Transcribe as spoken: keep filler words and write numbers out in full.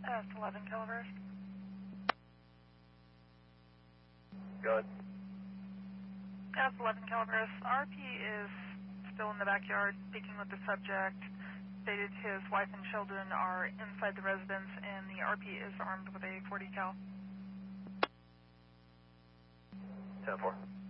That's eleven Calibers. Go ahead. That's eleven Calibers. R P is still in the backyard speaking with the subject. Stated his wife and children are inside the residence, and the R P is armed with a forty cal. ten four.